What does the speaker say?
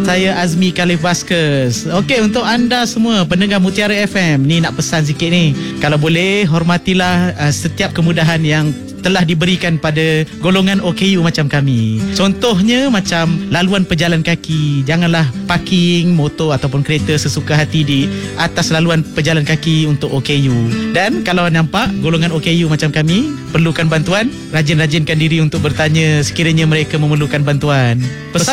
Saya Azmi Khalif Baskers. Okey, untuk anda semua pendengar Mutiara FM, ni nak pesan sikit ni. Kalau boleh, hormatilah setiap kemudahan yang telah diberikan pada golongan OKU macam kami. Contohnya macam laluan pejalan kaki. Janganlah parking motor ataupun kereta sesuka hati di atas laluan pejalan kaki untuk OKU. Dan kalau nampak golongan OKU macam kami perlukan bantuan, rajin-rajinkan diri untuk bertanya sekiranya mereka memerlukan bantuan. Pesan